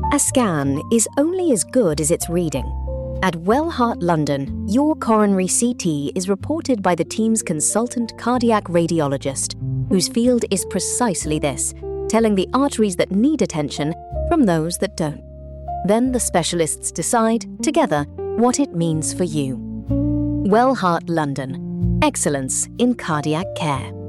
A scan is only as good as its reading. At Wellheart London, your coronary CT is reported by the team's consultant cardiac radiologist, whose field is precisely this, telling the arteries that need attention from those that don't. Then the specialists decide, together, what it means for you. Wellheart London. Excellence in cardiac care.